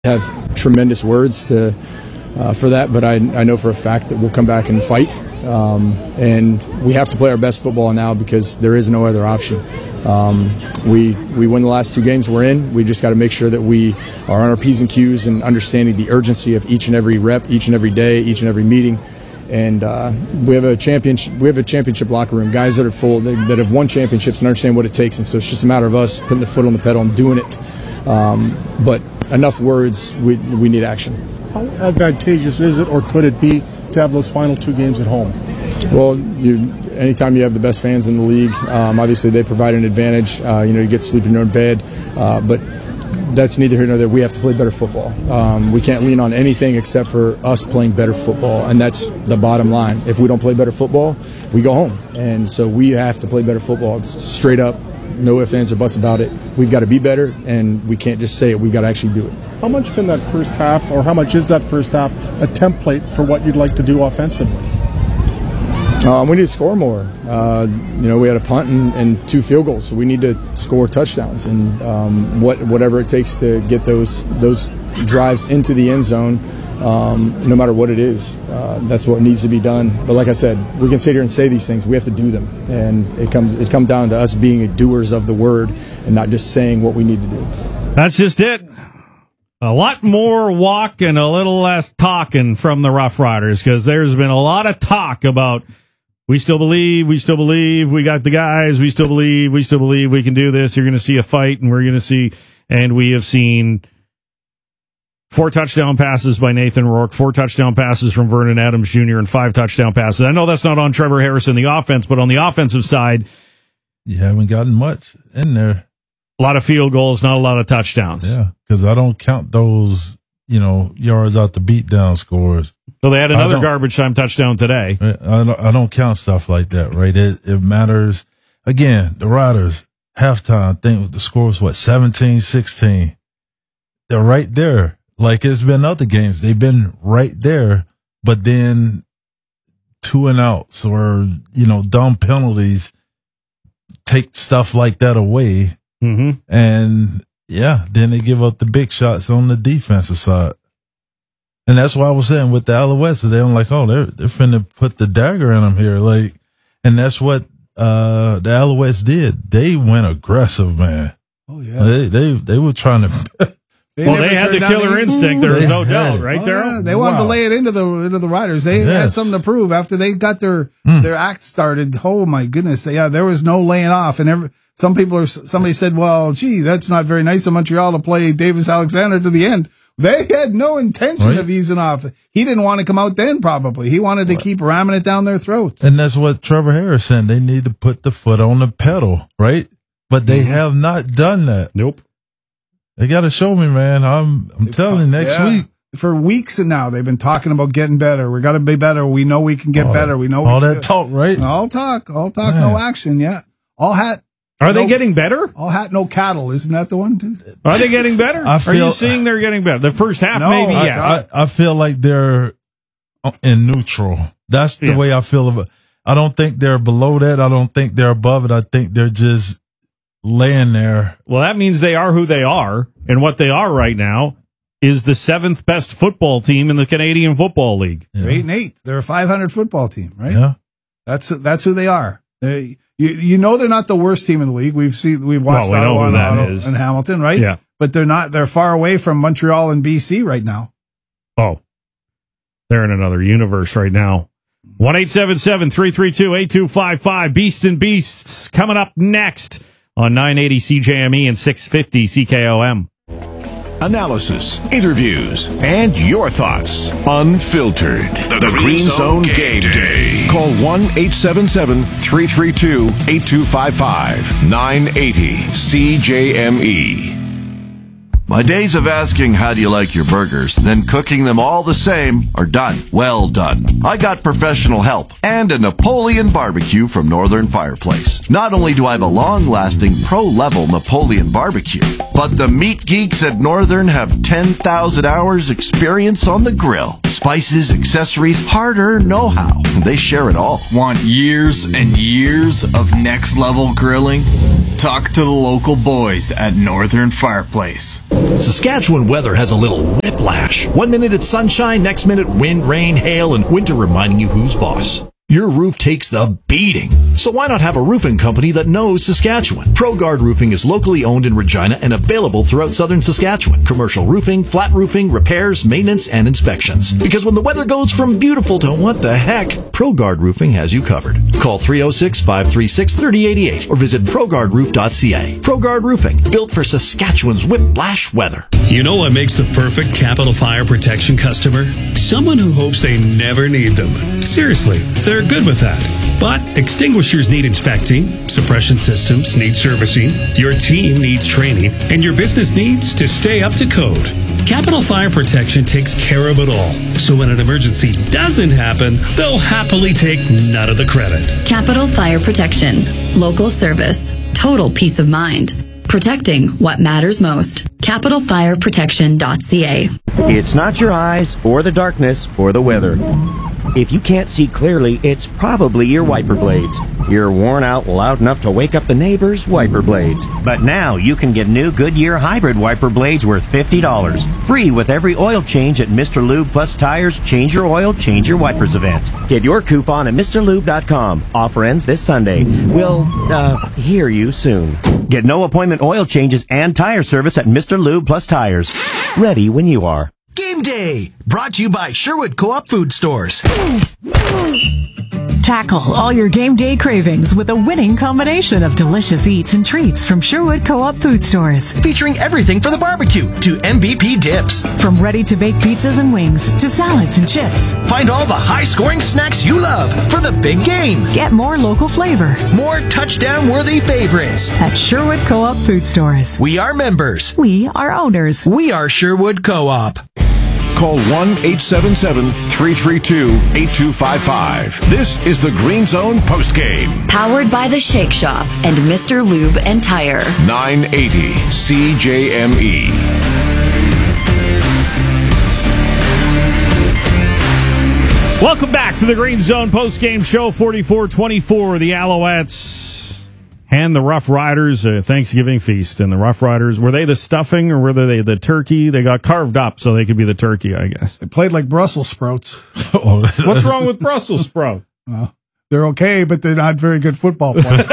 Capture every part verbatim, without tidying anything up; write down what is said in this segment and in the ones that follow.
have tremendous words to uh, for that, but I, I know for a fact that we'll come back and fight, um, and we have to play our best football now because there is no other option. Um, we we win the last two games we're in. We just got to make sure that we are on our P's and Q's and understanding the urgency of each and every rep, each and every day, each and every meeting. And uh, we have a championship. We have a championship locker room. Guys that are full, that, that have won championships and understand what it takes. And so it's just a matter of us putting the foot on the pedal and doing it. Um, but enough words. We we need action. How advantageous is it, or could it be, to have those final two games at home? Well, you, anytime you have the best fans in the league, um, obviously they provide an advantage. Uh, you know, you get to sleep in your own bed, uh, but that's neither here nor there. We have to play better football. Um, we can't lean on anything except for us playing better football, and that's the bottom line. If we don't play better football, we go home. And so we have to play better football. It's straight up, no ifs, ands, or buts about it. We've got to be better, and we can't just say it. We've got to actually do it. How much can that first half, or how much is that first half, a template for what you'd like to do offensively? Um, we need to score more. Uh, you know, we had a punt and, and two field goals, so we need to score touchdowns, and um, what whatever it takes to get those those drives into the end zone, um, no matter what it is. Uh, that's what needs to be done. But like I said, we can sit here and say these things. We have to do them, and it comes it comes down to us being doers of the word and not just saying what we need to do. That's just it. A lot more walk and a little less talking from the Rough Riders, because there's been a lot of talk about we still believe, we still believe, we got the guys, we still believe, we still believe we can do this. You're going to see a fight, and we're going to see, and we have seen four touchdown passes by Nathan Rourke, four touchdown passes from Vernon Adams Junior, and five touchdown passes. I know that's not on Trevor Harrison, the offense, but on the offensive side, you haven't gotten much in there. A lot of field goals, not a lot of touchdowns. Yeah, because I don't count those, you know, yards out the beatdown scores. So they had another garbage time touchdown today. I don't, I don't count stuff like that, right? It, it matters. Again, the Riders, halftime, I think the score was, what, seventeen sixteen. They're right there. Like it's been other games. They've been right there, but then two and outs or, you know, dumb penalties take stuff like that away. Mm-hmm. And, yeah, then they give up the big shots on the defensive side. And that's why I was saying with the Alouettes, they're like, oh, they're, they're finna put the dagger in them here. Like, and that's what uh, the Alouettes did. They went aggressive, man. Oh, yeah. They they, they were trying to. They well, they had the killer the, instinct. There was no doubt, it. right, oh, Darryl? Yeah. They wanted wow. to lay it into the into the Riders. They yes. had something to prove after they got their mm. their act started. Oh my goodness! Yeah, there was no laying off, and every, some people are. Somebody said, "Well, gee, that's not very nice of Montreal to play Davis Alexander to the end." They had no intention right. of easing off. He didn't want to come out then. Probably he wanted to right. keep ramming it down their throats. And that's what Trevor Harris said. They need to put the foot on the pedal, right? But they mm-hmm. have not done that. Nope. They got to show me, man. I'm I'm they've telling you, next yeah. week. For weeks and now, they've been talking about getting better. We got to be better. We know we can get all better. We know all we that can talk, right? All talk, all talk, man. No action. Yeah, all hat. Are no, they getting better? All hat, no cattle. Isn't that the one too? Are they getting better? I feel, Are you seeing they're getting better? The first half, no, maybe I, yes. I, I feel like they're in neutral. That's the yeah. way I feel of it. I don't think they're below that. I don't think they're above it. I think they're just laying there. Well, that means they are who they are, and what they are right now is the seventh best football team in the Canadian Football League. Yeah. They're eight and eight. They're a five hundred football team, right? Yeah, that's that's who they are. They, you you know they're not the worst team in the league. We've seen we've watched well, we Ottawa know who that and, is. and Hamilton, right? Yeah, but they're not. They're far away from Montreal and B C right now. Oh, they're in another universe right now. one eight seven seven, three three two, eight two five five. Beast and Beasts coming up next on nine eighty C J M E and six fifty C K O M. Analysis, interviews, and your thoughts unfiltered. The, the Green, Green Zone, Zone Game Day. Day. Call one eight seven seven, three three two, eight two five five. nine eighty C J M E. My days of asking how do you like your burgers, then cooking them all the same are done. Well done. I got professional help and a Napoleon barbecue from Northern Fireplace. Not only do I have a long-lasting pro-level Napoleon barbecue, but the meat geeks at Northern have ten thousand hours experience on the grill. Spices, accessories, hard-earned know-how. They share it all. Want years and years of next-level grilling? Talk to the local boys at Northern Fireplace. Saskatchewan weather has a little whiplash. One minute it's sunshine, next minute wind, rain, hail, and winter reminding you who's boss. Your roof takes the beating. So why not have a roofing company that knows Saskatchewan? ProGuard Roofing is locally owned in Regina and available throughout southern Saskatchewan. Commercial roofing, flat roofing, repairs, maintenance, and inspections. Because when the weather goes from beautiful to what the heck, ProGuard Roofing has you covered. Call three oh six, five three six, three oh eight eight or visit pro guard roof dot c a. ProGuard Roofing, built for Saskatchewan's whiplash weather. You know what makes the perfect Capital Fire Protection customer? Someone who hopes they never need them. Seriously, they're good with that. But extinguishers need inspecting, suppression systems need servicing, your team needs training, and your business needs to stay up to code. Capital Fire Protection takes care of it all. So when an emergency doesn't happen, they'll happily take none of the credit. Capital Fire Protection. Local service. Total peace of mind. Protecting what matters most. capital fire protection dot c a. It's not your eyes, or the darkness, or the weather. If you can't see clearly, it's probably your wiper blades. You're worn out loud enough to wake up the neighbors' wiper blades. But now you can get new Goodyear hybrid wiper blades worth fifty dollars. Free with every oil change at Mister Lube Plus Tires Change Your Oil, Change Your Wipers event. Get your coupon at Mr Lube dot com. Offer ends this Sunday. We'll, uh, hear you soon. Get no appointment oil changes and tire service at Mister Lube Plus Tires. Ready when you are. Game Day, brought to you by Sherwood Co-op Food Stores. Tackle all your game day cravings with a winning combination of delicious eats and treats from Sherwood Co-op Food Stores. Featuring everything for the barbecue to M V P dips. From ready-to-bake pizzas and wings to salads and chips. Find all the high-scoring snacks you love for the big game. Get more local flavor. More touchdown-worthy favorites. At Sherwood Co-op Food Stores. We are members. We are owners. We are Sherwood Co-op. Call one eight seven seven, three three two, eight two five five. This is the Green Zone postgame. Powered by the Shake Shop and Mister Lube and Tire. nine eighty C J M E. Welcome back to the Green Zone postgame show. Forty-four twenty-four. The Alouettes and the Rough Riders, a Thanksgiving feast. And the Rough Riders, were they the stuffing or were they the turkey? They got carved up so they could be the turkey, I guess. They played like Brussels sprouts. What's wrong with Brussels sprout? Well, they're okay, but they're not very good football players.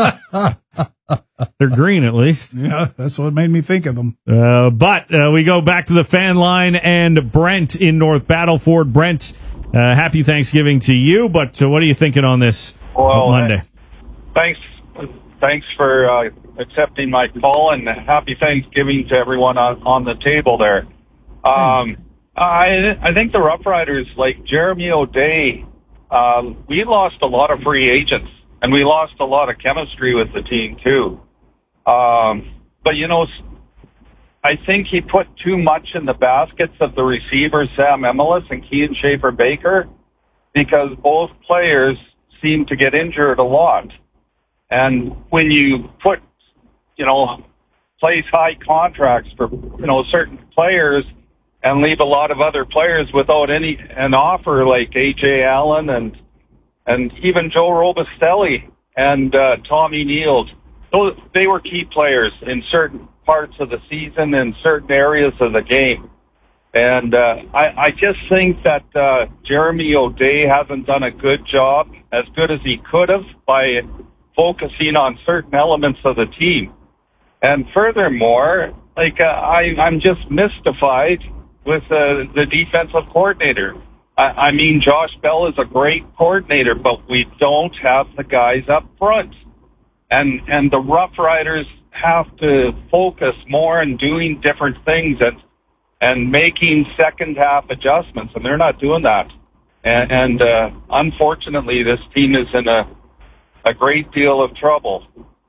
They're green, at least. Yeah, that's what made me think of them. Uh, but uh, we go back to the fan line and Brent in North Battleford. Brent, uh, happy Thanksgiving to you, but uh, what are you thinking on this well, Monday? Thanks. Thanks for uh, accepting my call, and happy Thanksgiving to everyone on, on the table there. Um, I I think the Rough Riders, like Jeremy O'Day, uh, we lost a lot of free agents, and we lost a lot of chemistry with the team too. Um, but you know, I think he put too much in the baskets of the receivers, Sam Emelis and Kean Schaefer-Baker, because both players seem to get injured a lot. And when you put, you know, place high contracts for, you know, certain players and leave a lot of other players without any, an offer like A J Allen and, and even Joe Robustelli and, uh, Tommy Niels, those, they were key players in certain parts of the season and certain areas of the game. And, uh, I, I just think that, uh, Jeremy O'Day hasn't done a good job, as good as he could have, by focusing on certain elements of the team. And furthermore, like, uh, I, I'm just mystified with uh, the defensive coordinator. I, I mean, Josh Bell is a great coordinator, but we don't have the guys up front. And, and the Rough Riders have to focus more on doing different things and, and making second half adjustments, and they're not doing that. And, and uh, unfortunately, this team is in a a great deal of trouble.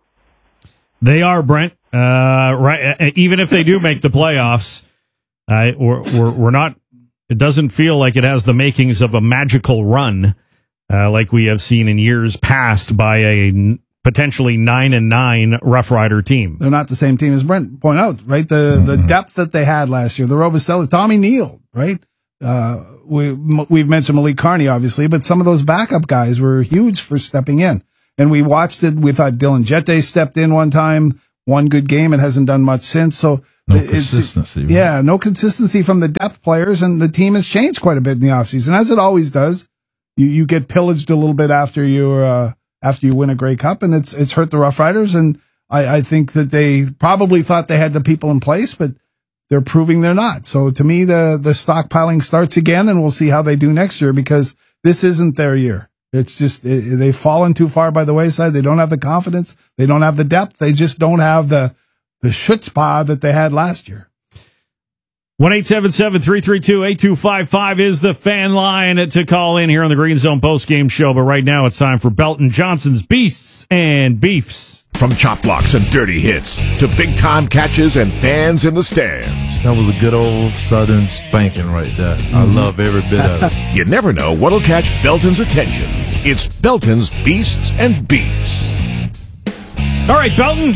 They are, Brent. Uh, right. Even if they do make the playoffs, uh, we're, we're, we're not, it doesn't feel like it has the makings of a magical run, uh, like we have seen in years past by a n- potentially nine and nine Rough Rider team. They're not the same team as Brent pointed out, right? The, the depth that they had last year, the Robustelli, Tommy Neal, right? Uh, we, we've mentioned Malik Carney, obviously, but some of those backup guys were huge for stepping in. And we watched it. We thought Dylan Jette stepped in one time, one good game, and hasn't done much since. So No it's, consistency. Right? Yeah, no consistency from the depth players, and the team has changed quite a bit in the offseason, as it always does. You you get pillaged a little bit after you uh, after you win a Grey Cup, and it's it's hurt the Rough Riders. And I, I think that they probably thought they had the people in place, but they're proving they're not. So to me, the the stockpiling starts again, and we'll see how they do next year, because this isn't their year. It's just it, they've fallen too far by the wayside. They don't have the confidence. They don't have the depth. They just don't have the the chutzpah that they had last year. one eight seven seven, three three two, eight two five five is the fan line to call in here on the Green Zone postgame show. But right now it's time for Belton Johnson's Beasts and Beefs. From chop blocks and dirty hits to big-time catches and fans in the stands. That was a good old Southern spanking right there. Mm-hmm. I love every bit of it. You never know what'll catch Belton's attention. It's Belton's Beasts and Beefs. All right, Belton.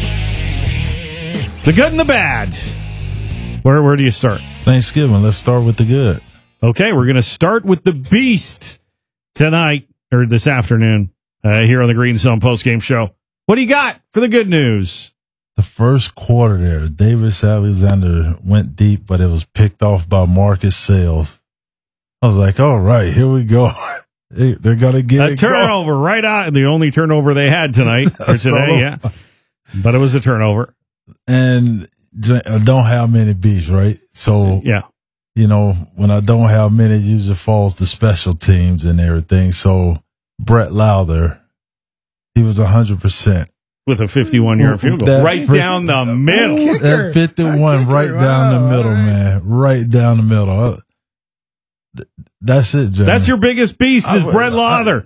The good and the bad. Where where do you start? It's Thanksgiving. Let's start with the good. Okay, we're going to start with the Beast tonight, or this afternoon, uh, here on the Green Zone postgame show. What do you got for the good news? The first quarter there, Davis Alexander went deep, but it was picked off by Marcus Sales. I was like, all right, here we go. They're going to get a it turnover going. Right out. The only turnover they had tonight, or today, yeah. But it was a turnover. And I don't have many beats, right? So, yeah, you know, when I don't have many, it usually falls to special teams and everything. So, Brett Lowther, he was one hundred percent. With a fifty-one-yard field goal. That right fr- down the middle. That fifty-one right kicker. down Wow, the middle, right. man. Right down the middle. Uh, th- That's it, Jamie. That's your biggest beast is I- Brett Lowther.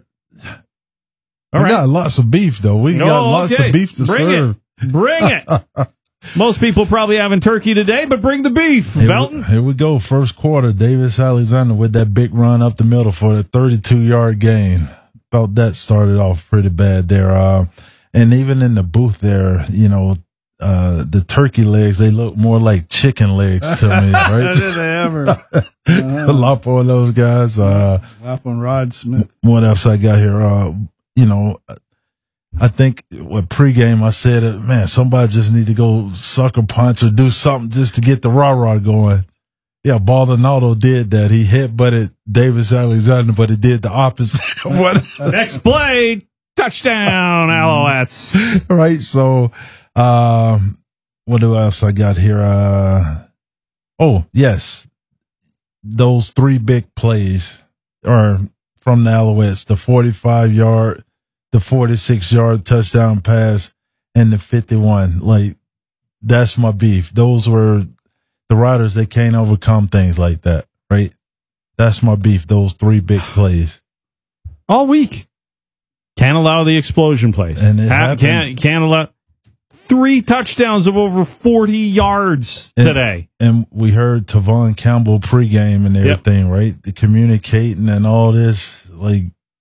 We got lots of beef, though. We No, got lots okay. of beef to Bring serve. it. Bring it. Most people probably having turkey today, but bring the beef, Here Belton. we, here we go. First quarter, Davis Alexander with that big run up the middle for a thirty-two-yard gain. Thought that started off pretty bad there. Uh, and even in the booth there, you know, uh, the turkey legs, they look more like chicken legs to me, right? Did they ever? A lot for those guys. Uh, Lap on Rod Smith. what else I got here? Uh, you know, I think with pregame I said, uh, man, somebody just need to go sucker punch or do something just to get the rah-rah going. Yeah, Baldonado did that. He hit butted Davis Alexander, but he did the opposite. What? Next play, touchdown, Alouettes. Right. So, um, what else I got here? Uh, oh, yes. Those three big plays are from the Alouettes, the forty-five-yard, the forty-six-yard touchdown pass, and the fifty-one. Like, that's my beef. Those were the Riders. They can't overcome things like that, right? That's my beef, those three big plays. All week. Can't allow the explosion plays. And it Ha- can't, can't allow three touchdowns of over forty yards and, today. And we heard Tavon Campbell pregame and everything, yep. right? The communicating and all this, like,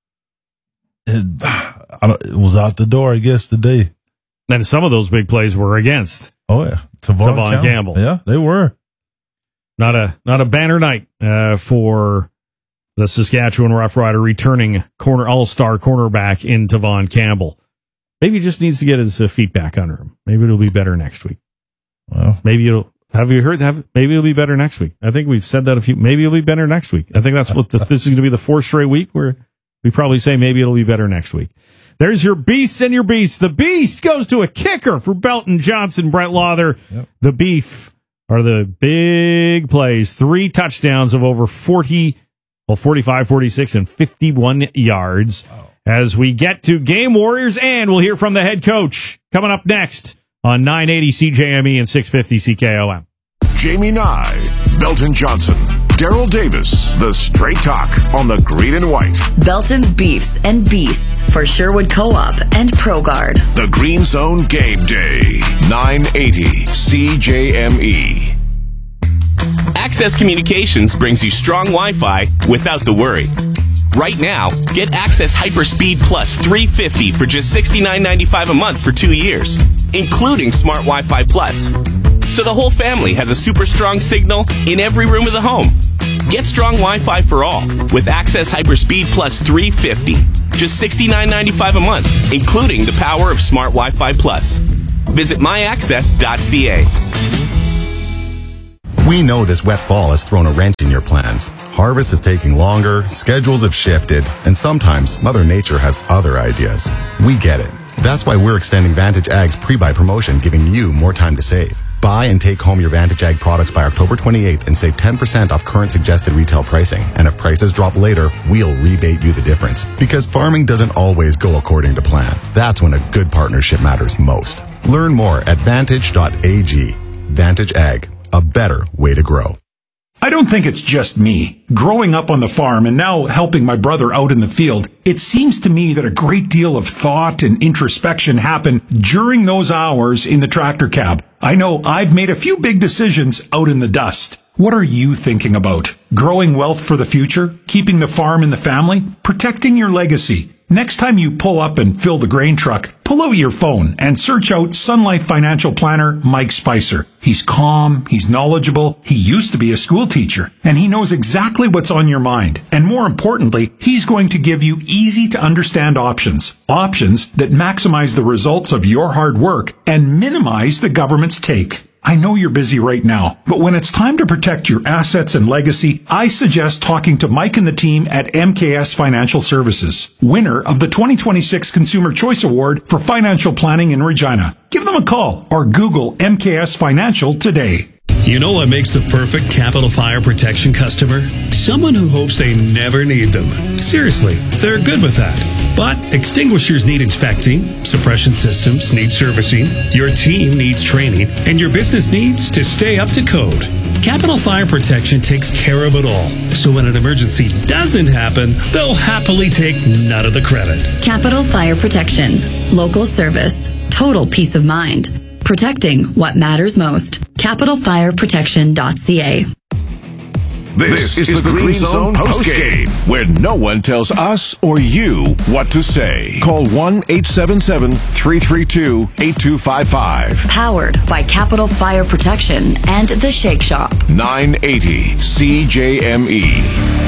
it, I don't, it was out the door, I guess, today. And some of those big plays were against. Oh yeah, Tavon, Tavon Campbell. Campbell. Yeah, they were. Not a not a banner night uh, for the Saskatchewan Roughrider returning corner all-star cornerback in Tavon Campbell. Maybe he just needs to get his uh, feet back under him. Maybe it'll be better next week. Well, maybe it'll. Have you heard? Have maybe it'll be better next week. I think we've said that a few. Maybe it'll be better next week. I think that's what the, this is going to be the fourth straight week where we probably say maybe it'll be better next week. There's your beasts and your beasts. The beast goes to a kicker for Belton Johnson, Brett Lowther. Yep. The beef are the big plays. Three touchdowns of over forty, well, forty-five, forty-six, and fifty-one yards. Wow. As we get to Game Warriors, and we'll hear from the head coach coming up next on nine eighty C J M E and six fifty C K O M. Jamie Nye, Belton Johnson, Daryl Davis, the Straight Talk on the Green and White. Belton's Beefs and Beasts for Sherwood Co-op and ProGuard. The Green Zone Game Day, nine eighty C J M E. Access Communications brings you strong Wi-Fi without the worry. Right now, get Access Hyperspeed Plus three fifty for just sixty-nine ninety-five a month for two years, including Smart Wi-Fi Plus. So the whole family has a super strong signal in every room of the home. Get strong Wi-Fi for all with Access Hyperspeed Plus three fifty. Just sixty-nine ninety-five a month, including the power of Smart Wi-Fi Plus. Visit my access dot c a. We know this wet fall has thrown a wrench in your plans. Harvest is taking longer, schedules have shifted, and sometimes Mother Nature has other ideas. We get it. That's why we're extending Vantage Ag's pre-buy promotion, giving you more time to save. Buy and take home your Vantage Ag products by October twenty-eighth and save ten percent off current suggested retail pricing. And if prices drop later, we'll rebate you the difference. Because farming doesn't always go according to plan. That's when a good partnership matters most. Learn more at vantage dot a g. Vantage Ag, a better way to grow. I don't think it's just me. Growing up on the farm and now helping my brother out in the field, it seems to me that a great deal of thought and introspection happen during those hours in the tractor cab. I know I've made a few big decisions out in the dust. What are you thinking about? Growing wealth for the future? Keeping the farm in the family? Protecting your legacy? Next time you pull up and fill the grain truck, pull out your phone and search out Sun Life Financial Planner Mike Spicer. He's calm, he's knowledgeable, he used to be a school teacher, and he knows exactly what's on your mind. And more importantly, he's going to give you easy to understand options. Options that maximize the results of your hard work and minimize the government's take. I know you're busy right now, but when it's time to protect your assets and legacy, I suggest talking to Mike and the team at M K S Financial Services, winner of the twenty twenty-six Consumer Choice Award for Financial Planning in Regina. Give them a call or Google M K S Financial today. You know what makes the perfect Capital Fire Protection customer? Someone who hopes they never need them. Seriously, they're good with that. But extinguishers need inspecting, suppression systems need servicing, your team needs training, and your business needs to stay up to code. Capital Fire Protection takes care of it all. So when an emergency doesn't happen, they'll happily take none of the credit. Capital Fire Protection. Local service. Total peace of mind. Protecting what matters most. capital fire protection dot c a. This, this is, is the, the Green Zone postgame, where no one tells us or you what to say. Call one eight seven seven, three three two, eight two five five. Powered by Capital Fire Protection and The Shake Shop. nine eighty C J M E.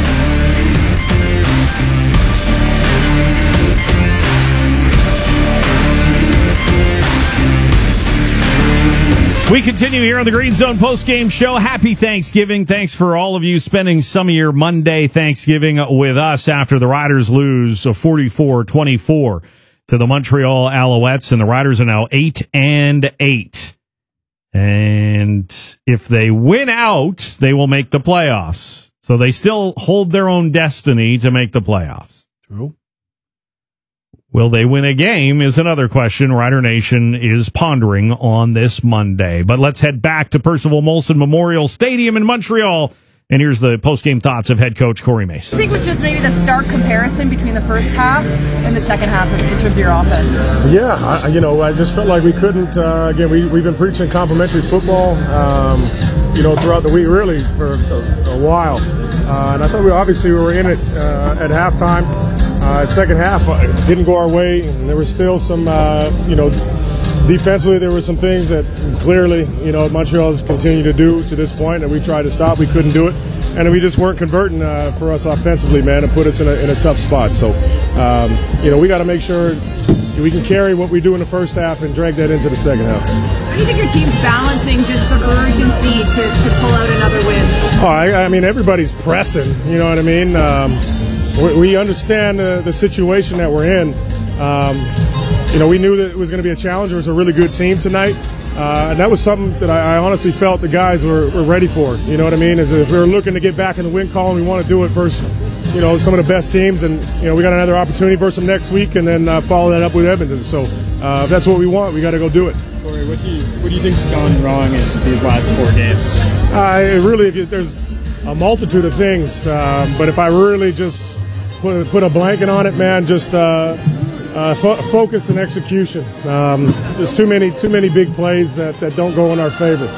We continue here on the Green Zone postgame show. Happy Thanksgiving. Thanks for all of you spending some of your Monday Thanksgiving with us after the Riders lose forty-four twenty-four to the Montreal Alouettes, and the Riders are now eight and eight. And if they win out, they will make the playoffs. So they still hold their own destiny to make the playoffs. True. Will they win a game is another question Rider Nation is pondering on this Monday. But let's head back to Percival Molson Memorial Stadium in Montreal. And here's the post-game thoughts of head coach Corey Mace. I think it was just maybe the stark comparison between the first half and the second half in terms of your offense. Yeah, I, you know, I just felt like we couldn't, uh, again, we, we've been preaching complimentary football, um, you know, throughout the week, really, for a, a while. Uh, and I thought we obviously we were in it uh, at halftime. Uh, second half uh, didn't go our way, and there was still some, uh, you know, defensively there were some things that clearly, you know, Montreal's continued to do to this point, and we tried to stop. We couldn't do it, and we just weren't converting uh, for us offensively, man, and put us in a, in a tough spot. So, um, you know, we got to make sure we can carry what we do in the first half and drag that into the second half. How do you think your team's balancing just the urgency to, to pull out another win? Oh, I, I mean, everybody's pressing, you know what I mean? Um, we, we understand the, the situation that we're in. Um, you know, we knew that it was going to be a challenge. It was a really good team tonight. Uh, and that was something that I, I honestly felt the guys were, were ready for. You know what I mean? As if we were looking to get back in the win column, we want to do it versus, you know, some of the best teams. And, you know, we got another opportunity versus them next week and then uh, follow that up with Edmonton. So uh, if that's what we want, we got to go do it. Corey, what do you, what do you think's gone wrong in these last four games? Uh, really, if you, there's a multitude of things. Uh, but if I really just put, put a blanket on it, man, just uh, uh, fo- focus and execution. Um, there's too many too many big plays that, that don't go in our favor.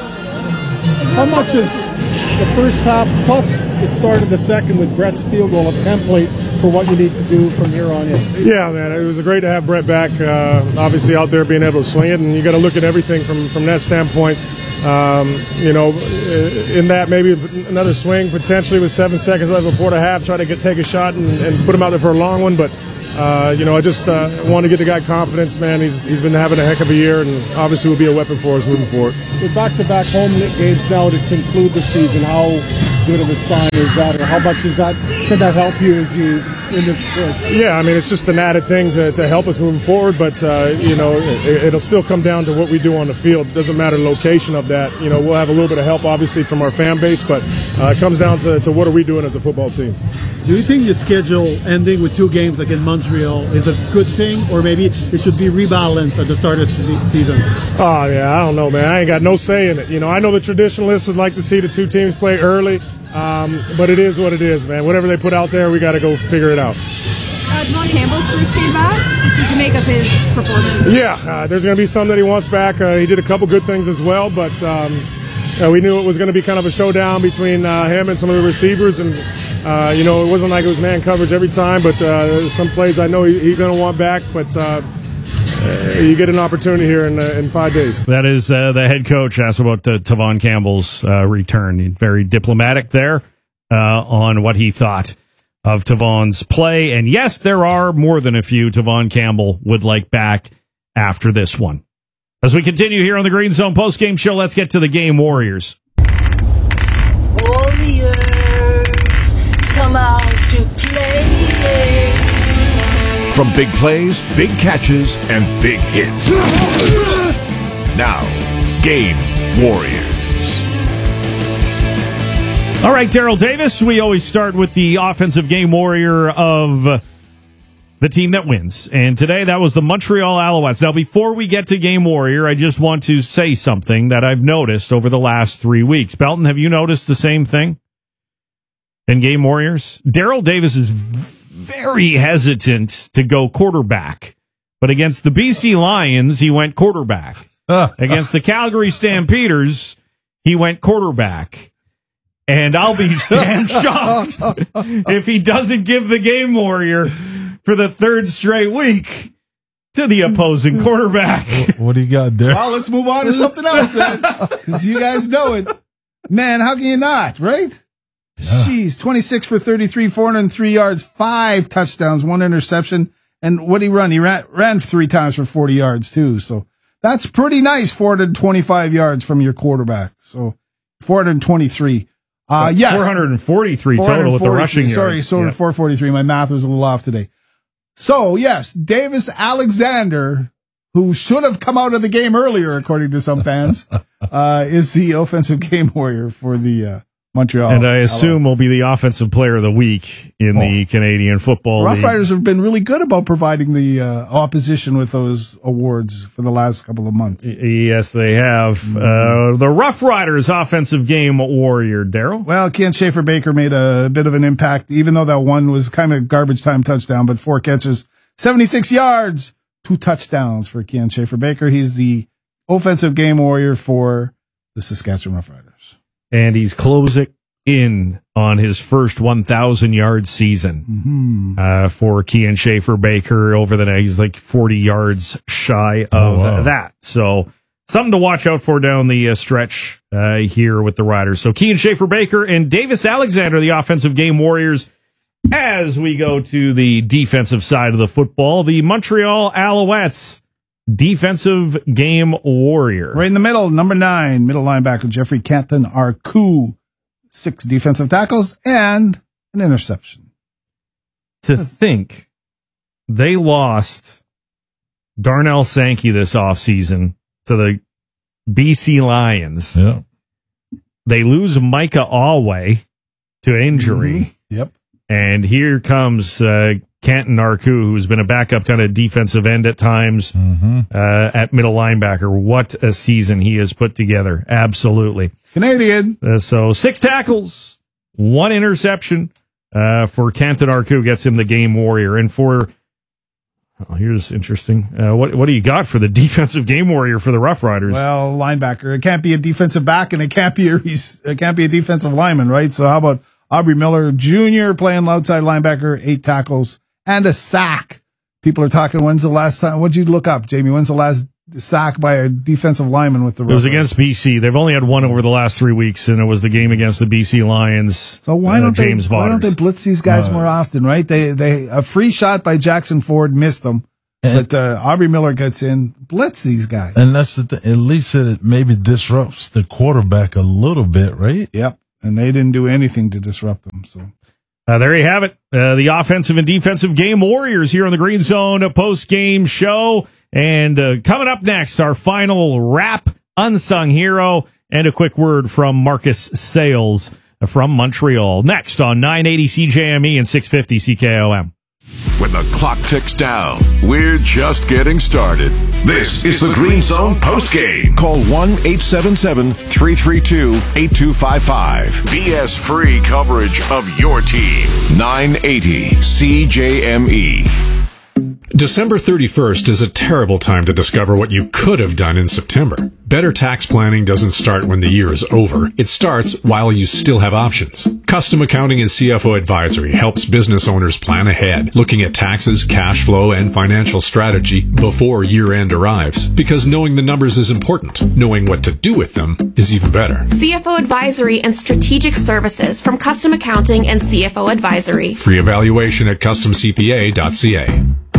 How much is the first half plus the start of the second with Brett's field goal a template for what you need to do from here on in? Yeah, man, it was great to have Brett back. Uh, obviously, out there being able to swing it, and you got to look at everything from from that standpoint. Um, you know, in that maybe another swing potentially with seven seconds left before the half, try to get take a shot and, and put him out there for a long one. But Uh, you know, I just uh, want to get the guy confidence, man. He's he's been having a heck of a year, and obviously will be a weapon for us moving forward. With back-to-back home games now to conclude the season, how good of a sign is that, or how much is that? Can that help you as you in this push? Yeah, I mean, it's just an added thing to, to help us moving forward, but uh, you know, it, it'll still come down to what we do on the field. It doesn't matter the location of that. You know, we'll have a little bit of help, obviously, from our fan base, but uh, it comes down to, to what are we doing as a football team. Do you think the schedule ending with two games like in Montreal is a good thing, or maybe it should be rebalanced at the start of the se- season? Oh, yeah, I don't know, man. I ain't got no say in it. You know, I know the traditionalists would like to see the two teams play early, um, but it is what it is, man. Whatever they put out there, we got to go figure it out. Uh, Devon Campbell's first game back. Just did you make of his performance? Yeah, uh, there's going to be some that he wants back. Uh, he did a couple good things as well, but um, uh, we knew it was going to be kind of a showdown between uh, him and some of the receivers, and uh, you know, it wasn't like it was man coverage every time, but uh, some plays I know he's he going to want back, but uh, uh, you get an opportunity here in, uh, in five days. That is uh, the head coach asked about uh, Tavon Campbell's uh, return. Very diplomatic there uh, on what he thought of Tavon's play. And yes, there are more than a few Tavon Campbell would like back after this one. As we continue here on the Green Zone postgame show, let's get to the game Warriors. Warriors, come out to play. From big plays, big catches, and big hits. Now, Game Warriors. All right, Daryl Davis, we always start with the offensive game warrior of the team that wins. And today that was the Montreal Alouettes. Now, before we get to game warrior, I just want to say something that I've noticed over the last three weeks. Belton, have you noticed the same thing in game warriors? Daryl Davis is very hesitant to go quarterback. But against the B C Lions, he went quarterback. Against the Calgary Stampeders, he went quarterback. And I'll be damn shocked if he doesn't give the game warrior for the third straight week to the opposing quarterback. What, what do you got there? Well, let's move on to something else then, because you guys know it. Man, how can you not, right? Yeah. Jeez, twenty-six for thirty-three, four hundred three yards, five touchdowns, one interception. And what did he run? He ran, ran three times for forty yards, too. So that's pretty nice, four hundred twenty-five yards from your quarterback. So four hundred twenty-three. Uh, yes. four hundred forty-three total with the rushing yards. Sorry, so yeah. four forty-three. My math was a little off today. So, yes, Davis Alexander, who should have come out of the game earlier, according to some fans, uh, is the offensive game warrior for the uh, Montreal. And I assume will be the offensive player of the week in oh. the Canadian Football Rough League. Riders have been really good about providing the uh, opposition with those awards for the last couple of months. Yes, they have. Mm-hmm. Uh, the Rough Riders offensive game warrior, Daryl. Well, Ken Schaefer-Baker made a bit of an impact, even though that one was kind of garbage time touchdown, but four catches, seventy-six yards, two touchdowns for Ken Schaefer-Baker. He's the offensive game warrior for the Saskatchewan Rough Riders. And he's closing in on his first one thousand yard season mm-hmm. uh, for Kian Schaefer-Baker over the next, like forty yards shy of oh, wow. that. So something to watch out for down the uh, stretch uh, here with the Riders. So Kian Schaefer-Baker and Davis Alexander, the offensive game warriors. As we go to the defensive side of the football, the Montreal Alouettes. Defensive game warrior. Right in the middle, number nine, middle linebacker Jeffrey Canton Arku. Six defensive tackles and an interception. To think they lost Darnell Sankey this offseason to the B C Lions. Yeah. They lose Micah Alway to injury. Mm-hmm. Yep. And here comes uh, Canton Arku, who's been a backup kind of defensive end at times mm-hmm. uh, at middle linebacker. What a season he has put together. Absolutely. Canadian. Uh, so six tackles, one interception uh, for Canton Arku gets him the game warrior. And for, oh, here's interesting. Uh, what what do you got for the defensive game warrior for the Rough Riders? Well, linebacker. It can't be a defensive back and it can't be a, it can't be a defensive lineman, right? So how about Aubrey Miller Junior playing outside linebacker, eight tackles and a sack. People are talking, when's the last time? What'd you look up, Jamie? When's the last sack by a defensive lineman with the It was Rough against B C. They've only had one over the last three weeks, and it was the game against the B C Lions. So why uh, don't James they? Why don't Vaughters. they blitz these guys Uh, more often? Right? They they a free shot by Jackson Ford missed them, but uh, Aubrey Miller gets in. Blitz these guys. And that's the thing. At least it maybe disrupts the quarterback a little bit, right? Yep. And they didn't do anything to disrupt them. So. Uh, there you have it. Uh, the offensive and defensive game warriors here on the Green Zone post-game show. And uh, coming up next, our final wrap, unsung hero, and a quick word from Marcus Sales from Montreal. Next on nine eighty C J M E and six fifty C K O M. When the clock ticks down, we're just getting started. This is the Green Zone postgame. Call one eight seven seven, three three two, eight two five five. B S-free coverage of your team. nine eighty C J M E. December thirty-first is a terrible time to discover what you could have done in September. Better tax planning doesn't start when the year is over. It starts while you still have options. Custom Accounting and C F O Advisory helps business owners plan ahead, looking at taxes, cash flow, and financial strategy before year-end arrives. Because knowing the numbers is important. Knowing what to do with them is even better. C F O Advisory and Strategic Services from Custom Accounting and C F O Advisory. Free evaluation at custom c p a dot c a.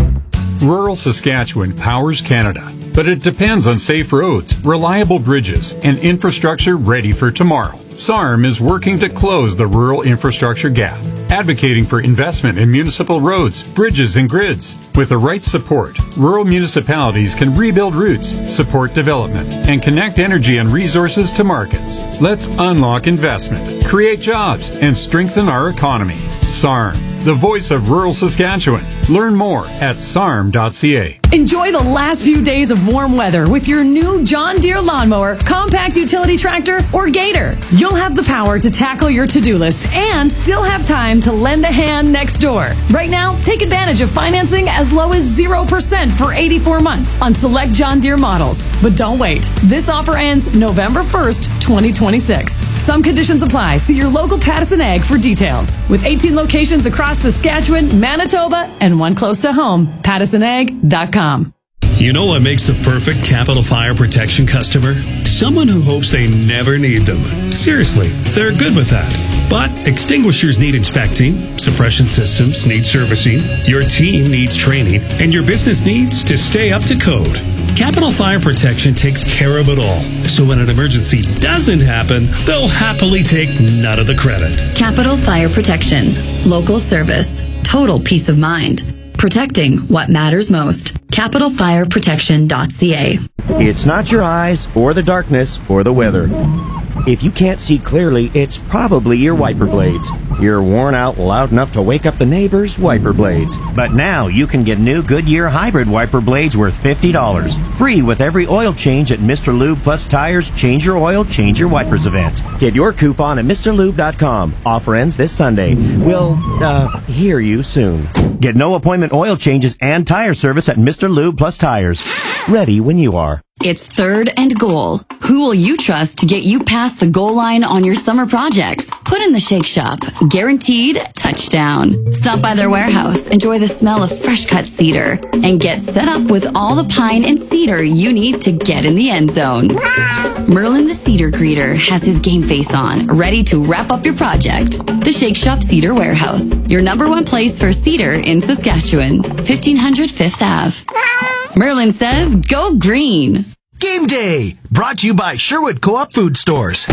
Rural Saskatchewan powers Canada, but it depends on safe roads, reliable bridges, and infrastructure ready for tomorrow. S A R M is working to close the rural infrastructure gap, advocating for investment in municipal roads, bridges, and grids. With the right support, rural municipalities can rebuild routes, support development, and connect energy and resources to markets. Let's unlock investment, create jobs, and strengthen our economy. S A R M, the voice of rural Saskatchewan. Learn more at s a r m dot c a. Enjoy the last few days of warm weather with your new John Deere lawnmower, compact utility tractor, or Gator. You'll have the power to tackle your to-do list and still have time to lend a hand next door. Right now, take advantage of financing as low as zero percent for eighty-four months on select John Deere models. But don't wait. This offer ends November first, twenty twenty-six. Some conditions apply. See your local Pattison Ag for details. With eighteen locations across Saskatchewan, Manitoba, and one close to home, pattison ag dot com. You know what makes the perfect Capital Fire Protection customer? Someone who hopes they never need them. Seriously, they're good with that. But extinguishers need inspecting, suppression systems need servicing, your team needs training, and your business needs to stay up to code. Capital Fire Protection takes care of it all. So when an emergency doesn't happen, they'll happily take none of the credit. Capital Fire Protection. Local service. Total peace of mind. Protecting what matters most. capital fire protection dot c a. It's not your eyes, or the darkness, or the weather. If you can't see clearly, it's probably your wiper blades. You're worn out loud enough to wake up the neighbors' wiper blades. But now you can get new Goodyear hybrid wiper blades worth fifty dollars. Free with every oil change at Mister Lube Plus Tires Change Your Oil, Change Your Wipers event. Get your coupon at Mr Lube dot com. Offer ends this Sunday. We'll, uh, hear you soon. Get no appointment oil changes and tire service at Mister Lube Plus Tires. Ready when you are. It's third and goal. Who will you trust to get you past the goal line on your summer projects? Put in the Shake Shop. Guaranteed touchdown. Stop by their warehouse, enjoy the smell of fresh cut cedar, and get set up with all the pine and cedar you need to get in the end zone. Merlin the Cedar Greeter has his game face on, ready to wrap up your project. The Shake Shop Cedar Warehouse, your number one place for cedar in Saskatchewan. fifteen hundred Fifth Avenue. Merlin says, go green. Game Day, brought to you by Sherwood Co-op Food Stores.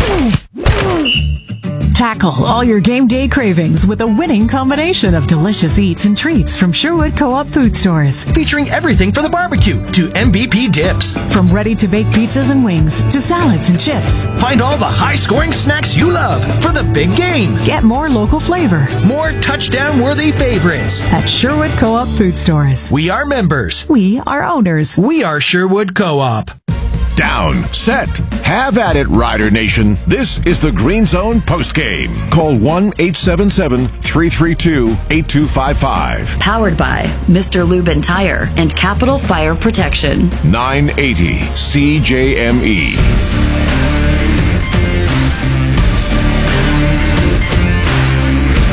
Tackle all your game day cravings with a winning combination of delicious eats and treats from Sherwood Co-op Food Stores. Featuring everything for the barbecue to M V P dips. From ready-to-bake pizzas and wings to salads and chips. Find all the high-scoring snacks you love for the big game. Get more local flavor. More touchdown-worthy favorites. At Sherwood Co-op Food Stores. We are members. We are owners. We are Sherwood Co-op. Down, set, have at it, Rider Nation. This is the Green Zone postgame. Call one eight seven seven, three three two, eight two five five. Powered by Mister Lube and Tire and Capital Fire Protection. nine eighty C J M E.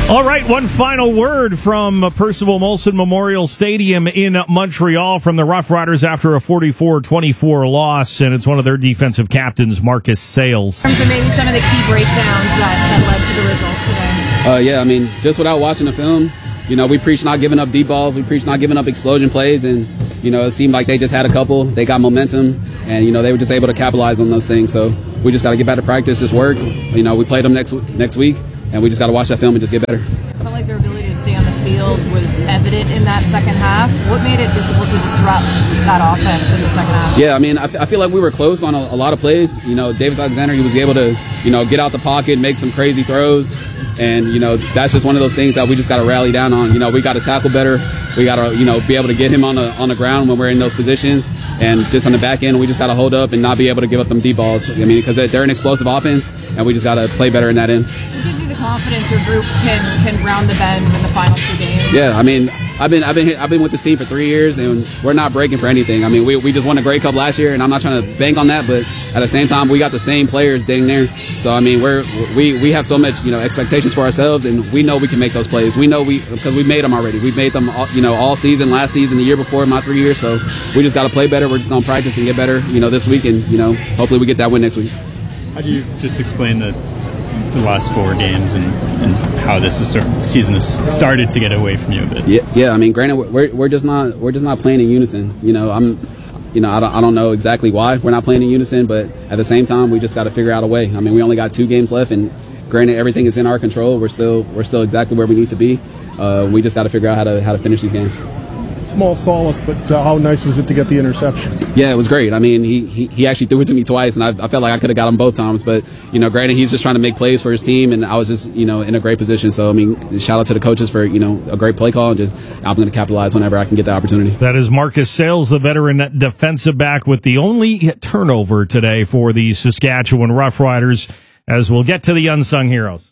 All right, one final word from Percival Molson Memorial Stadium in Montreal from the Rough Riders after a forty-four twenty-four loss, and it's one of their defensive captains, Marcus Sayles. In terms of maybe some of the key breakdowns that, that led to the result today. Uh, yeah, I mean, just without watching the film, you know, we preach not giving up deep balls, we preach not giving up explosion plays, and, you know, it seemed like they just had a couple. They got momentum, and, you know, they were just able to capitalize on those things. So we just got to get back to practice, just work. You know, we played them next next week, and we just got to watch that film and just get better. I felt like their ability to stay on the field was evident in that second half. What made it difficult to disrupt that offense in the second half? Yeah, I mean, I, f- I feel like we were close on a, a lot of plays. You know, Davis Alexander, he was able to, you know, get out the pocket, make some crazy throws. And, you know, that's just one of those things that we just got to rally down on. You know, we got to tackle better. We got to, you know, be able to get him on the on the ground when we're in those positions. And just on the back end, we just got to hold up and not be able to give up them deep balls. I mean, because they're an explosive offense, and we just got to play better in that end. What gives you the confidence your group can can round the bend in the final two games? Yeah, I mean, I've been I've been I've been with this team for three years, and we're not breaking for anything. I mean, we we just won a Grey Cup last year, and I'm not trying to bank on that, but at the same time, we got the same players dang there. So I mean, we're we we have so much, you know, expectations for ourselves, and we know we can make those plays. We know we because we made them already. We've made them, all, you know, all season, last season, the year before, my three years. So we just got to play better. We're just gonna practice and get better, you know, this week, and you know, hopefully we get that win next week. How do you just explain the the last four games and, and how this is start, season has started to get away from you a bit? Yeah, yeah. I mean, granted, we're we're just not we're just not playing in unison. You know, I'm, you know, I don't I don't know exactly why we're not playing in unison, but at the same time, we just got to figure out a way. I mean, we only got two games left, and granted, everything is in our control. We're still we're still exactly where we need to be. Uh, we just got to figure out how to how to finish these games. Small solace, but uh, how nice was it to get the interception? Yeah, it was great. I mean, he, he, he actually threw it to me twice, and I, I felt like I could have got him both times. But, you know, granted, he's just trying to make plays for his team, and I was just, you know, in a great position. So, I mean, shout out to the coaches for, you know, a great play call, and just I'm going to capitalize whenever I can get the opportunity. That is Marcus Sayles, the veteran defensive back, with the only turnover today for the Saskatchewan Roughriders, as we'll get to the unsung heroes.